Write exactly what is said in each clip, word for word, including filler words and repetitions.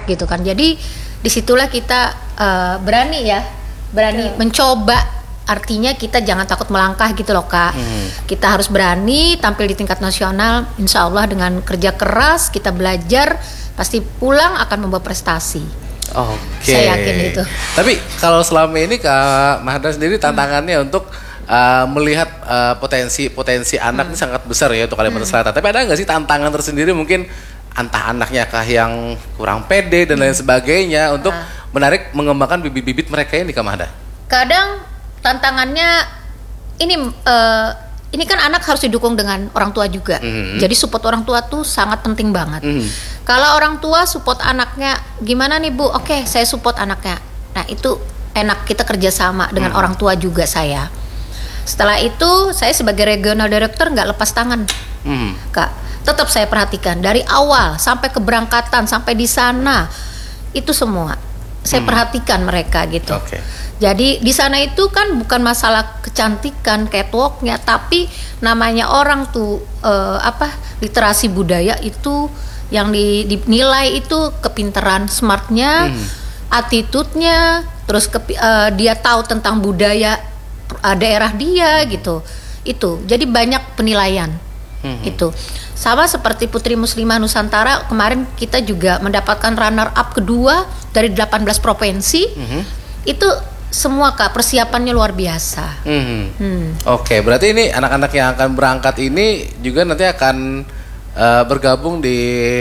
gitu kan. Jadi disitulah kita uh, berani ya, berani yeah. mencoba. Artinya kita jangan takut melangkah gitu loh Kak. Hmm. Kita harus berani tampil di tingkat nasional. Insya Allah dengan kerja keras kita belajar pasti pulang akan membawa prestasi. Oke. Okay. Saya yakin itu. Tapi kalau selama ini Kak Mahda sendiri tantangannya hmm. untuk uh, melihat uh, potensi potensi anak hmm. ini sangat besar ya untuk Kalimantan hmm. Selatan. Tapi ada nggak sih tantangan tersendiri mungkin entah anaknya kah yang kurang pede dan lain sebagainya untuk nah. menarik mengembangkan bibit-bibit mereka ini Kak Mahda? Kadang tantangannya ini uh, ini kan anak harus didukung dengan orang tua juga. Mm-hmm. Jadi support orang tua tuh sangat penting banget. Mm-hmm. Kalau orang tua support anaknya, gimana nih Bu? Oke, saya support anaknya. Nah itu enak kita kerjasama dengan mm-hmm. orang tua juga saya. Setelah itu saya sebagai regional director nggak lepas tangan, mm-hmm. Kak. Tetap saya perhatikan dari awal sampai keberangkatan sampai di sana itu semua saya hmm. perhatikan mereka gitu. Okay. Jadi di sana itu kan bukan masalah kecantikan catwalknya, tapi namanya orang tuh uh, apa literasi budaya itu yang di, dinilai itu kepintaran smartnya, hmm. attitude-nya, terus ke, uh, dia tahu tentang budaya uh, daerah dia gitu. Itu jadi banyak penilaian hmm. itu. Sama seperti Putri Muslimah Nusantara kemarin kita juga mendapatkan runner up kedua dari delapan belas provinsi. Mm-hmm. Itu semua Kak persiapannya luar biasa. Mm-hmm. Hmm. Oke, okay, berarti ini anak-anak yang akan berangkat ini juga nanti akan uh, bergabung di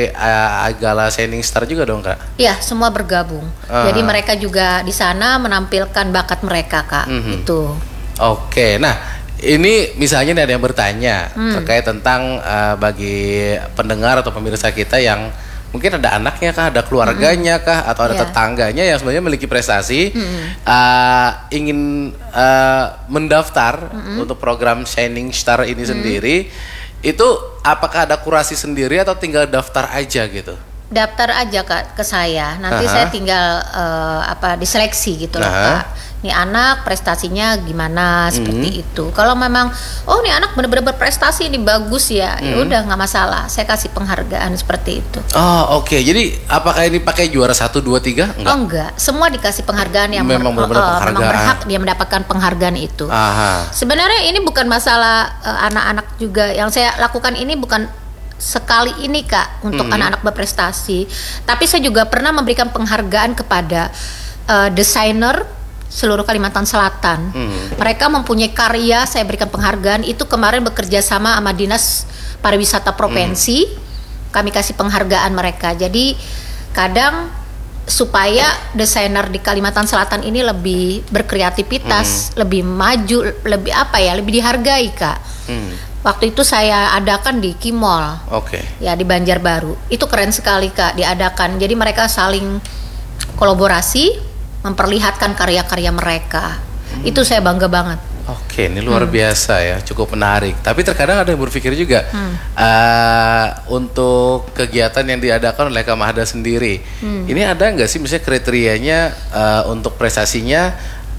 uh, Gala Shining Star juga dong Kak? Iya, semua bergabung. Uh. Jadi mereka juga di sana menampilkan bakat mereka Kak. Mm-hmm. Itu. Oke, okay, nah. Ini misalnya nih ada yang bertanya hmm. terkait tentang uh, bagi pendengar atau pemirsa kita yang mungkin ada anaknya kah, ada keluarganya kah, atau ada yeah. tetangganya yang sebenarnya memiliki prestasi, hmm. uh, ingin uh, mendaftar hmm. untuk program Shining Star ini hmm. sendiri, itu apakah ada kurasi sendiri atau tinggal daftar aja gitu? Daftar aja Kak ke saya, nanti uh-huh. saya tinggal uh, apa diseleksi gitu loh uh-huh. Kak. Nih anak prestasinya gimana seperti mm. itu. Kalau memang oh nih anak benar-benar berprestasi ini bagus ya, mm. ya udah nggak masalah. Saya kasih penghargaan seperti itu. Oh oke. Okay. Jadi apakah ini pakai juara satu dua tiga? Enggak. Oh enggak. Semua dikasih penghargaan yang memang ber- benar-benar uh, memang berhak dia mendapatkan penghargaan itu. Aha. Sebenarnya ini bukan masalah uh, anak-anak juga yang saya lakukan ini bukan sekali ini Kak untuk mm. anak-anak berprestasi. Tapi saya juga pernah memberikan penghargaan kepada uh, desainer seluruh Kalimantan Selatan. Hmm. Mereka mempunyai karya, saya berikan penghargaan. Itu kemarin bekerja sama sama Dinas Pariwisata Provinsi. Hmm. Kami kasih penghargaan mereka. Jadi kadang supaya desainer di Kalimantan Selatan ini lebih berkreativitas, hmm. lebih maju, lebih apa ya, lebih dihargai Kak. Hmm. Waktu itu saya adakan di Kimol. Oke. Okay. Ya di Banjarbaru. Itu keren sekali Kak diadakan. Jadi mereka saling kolaborasi memperlihatkan karya-karya mereka. Hmm. Itu saya bangga banget. Oke, ini luar hmm. biasa ya, cukup menarik. Tapi terkadang ada yang berpikir juga hmm. uh, untuk kegiatan yang diadakan oleh Kak Mahda sendiri, hmm. ini ada nggak sih misalnya kriterianya uh, untuk prestasinya?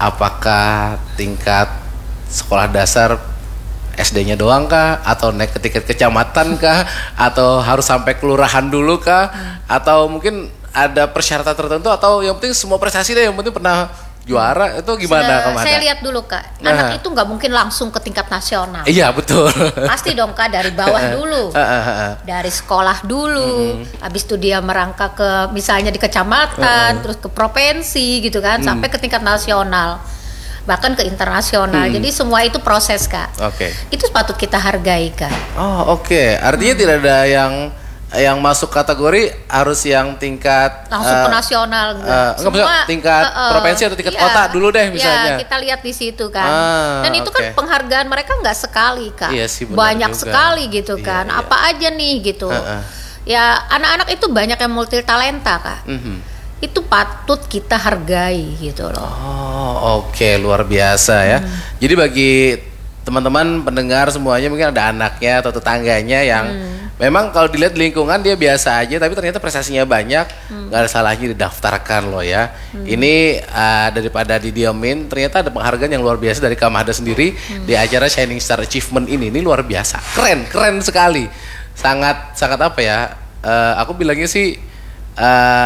Apakah tingkat sekolah dasar S D-nya doang kah? Atau naik ke tingkat kecamatan kah? Atau harus sampai kelurahan dulu kah? Hmm. Atau mungkin ada persyaratan tertentu atau yang penting semua prestasi deh, yang penting pernah juara, itu gimana Kak Mahda? Saya lihat dulu Kak, nah. anak itu nggak mungkin langsung ke tingkat nasional. Iya betul. Pasti dong Kak dari bawah dulu, dari sekolah dulu, mm-hmm. habis itu dia merangkak ke misalnya di kecamatan, mm-hmm. terus ke provinsi gitu kan, mm. sampai ke tingkat nasional, bahkan ke internasional. Mm. Jadi semua itu proses Kak. Oke. Okay. Itu patut kita hargai Kak. Oh oke, okay. artinya mm. tidak ada yang yang masuk kategori harus yang tingkat langsung uh, ke nasional enggak. Uh, Semua tingkat uh, uh, provinsi atau tingkat iya, kota dulu deh misalnya. Iya, kita lihat di situ kan. Ah, Dan itu okay. kan penghargaan mereka nggak sekali Kak. Iya sih, banyak juga. Sekali gitu kan. Iya, iya. Apa aja nih gitu. Uh, uh. Ya anak-anak itu banyak yang multi talenta Kak. Mm-hmm. Itu patut kita hargai gitu loh. Oh oke, okay. luar biasa ya. Hmm. Jadi bagi teman-teman pendengar semuanya mungkin ada anaknya atau tetangganya yang hmm. memang kalau dilihat di lingkungan dia biasa aja tapi ternyata prestasinya banyak, hmm. gak ada salahnya didaftarkan loh ya. Hmm. Ini uh, daripada didiamin, ternyata ada penghargaan yang luar biasa dari Kak Mahda sendiri hmm. di acara Shining Star Achievement ini. Ini luar biasa, keren, keren sekali. Sangat, sangat apa ya? Uh, aku bilangnya sih. Uh,